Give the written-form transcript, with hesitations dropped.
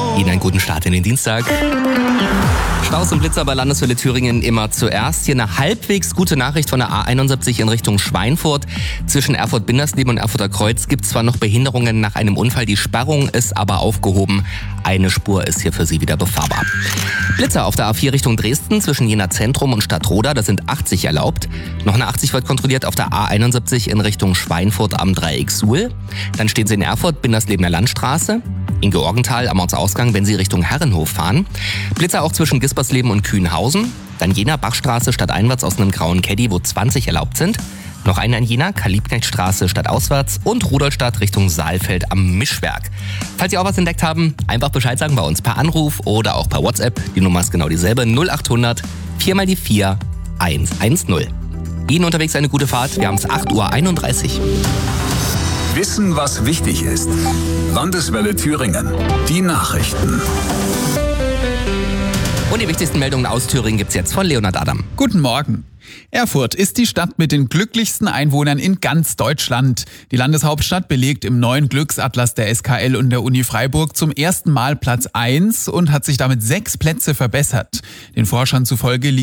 Ihnen einen guten Start in den Dienstag. Staus und Blitzer bei Landeswelle Thüringen immer zuerst. Hier eine halbwegs gute Nachricht von der A71 in Richtung Schweinfurt. Zwischen Erfurt-Bindersleben und Erfurter Kreuz gibt es zwar noch Behinderungen nach einem Unfall, die Sperrung ist aber aufgehoben. Eine Spur ist hier für Sie wieder befahrbar. Blitzer auf der A4 Richtung Dresden zwischen Jena Zentrum und Stadtroda, da sind 80 erlaubt. Noch eine 80 wird kontrolliert auf der A71 in Richtung Schweinfurt am Dreieck Suhl. Dann stehen Sie in Erfurt, Binderslebener Landstraße. In Georgenthal am Ortsausgang, wenn Sie Richtung Herrenhof fahren. Blitzer auch zwischen Gispersleben und Kühnhausen. Dann Jena Bachstraße stadteinwärts aus einem grauen Caddy, wo 20 erlaubt sind. Noch eine in Jena, Karl-Liebknecht-Straße stadtauswärts und Rudolstadt Richtung Saalfeld am Mischwerk. Falls Sie auch was entdeckt haben, einfach Bescheid sagen bei uns per Anruf oder auch per WhatsApp. Die Nummer ist genau dieselbe, 0800 4 mal die 4 110. Ihnen unterwegs eine gute Fahrt, wir haben es 8:31 Uhr. Wissen, was wichtig ist. Landeswelle Thüringen. Die Nachrichten. Und die wichtigsten Meldungen aus Thüringen gibt's jetzt von Leonhard Adam. Guten Morgen. Erfurt ist die Stadt mit den glücklichsten Einwohnern in ganz Deutschland. Die Landeshauptstadt belegt im neuen Glücksatlas der SKL und der Uni Freiburg zum ersten Mal Platz 1 und hat sich damit 6 Plätze verbessert. Den Forschern zufolge liegt